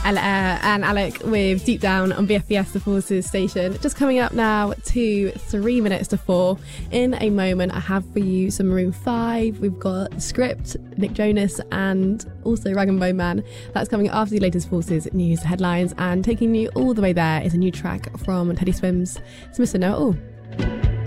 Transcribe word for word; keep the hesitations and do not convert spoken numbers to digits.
Ella Air and Alec with Deep Down on B F B S The Forces station. Just coming up now to three minutes to four. In a moment, I have for you some Maroon five. We've got Script, Nick Jonas, and also Rag and Bone Man. That's coming after the latest Forces news headlines. And taking you all the way there is a new track from Teddy Swims. It's Mister Know It All.